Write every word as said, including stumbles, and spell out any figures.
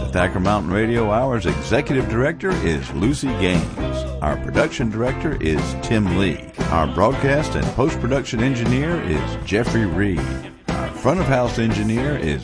Thacker Mountain Radio Hour's Executive Director is Lucy Gaines. Our Production Director is Tim Lee. Our Broadcast and Post-Production Engineer is Jeffrey Reed. Our Front of House Engineer is